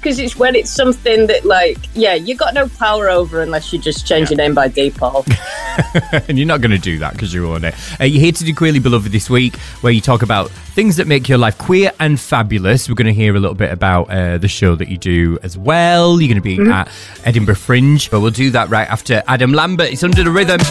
because it's when it's something that, like, yeah, you got no power over unless you just change your name by default. And you're not going to do that because you own it. You're here to do Queerly Beloved this week, where you talk about things that make your life queer and fabulous. We're going to hear a little bit about the show that you do as well. You're going to be at Edinburgh Fringe, but we'll do that right after Adam Lambert. It's Under the Rhythm.